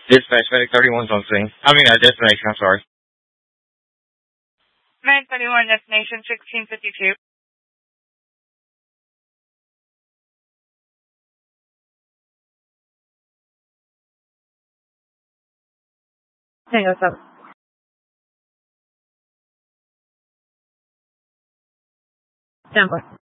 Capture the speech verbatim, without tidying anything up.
Dispatch, Medic thirty-one's on scene. I mean, uh, destination, I'm sorry. Medic thirty-one, destination sixteen fifty-two. Tango seven. Stand by.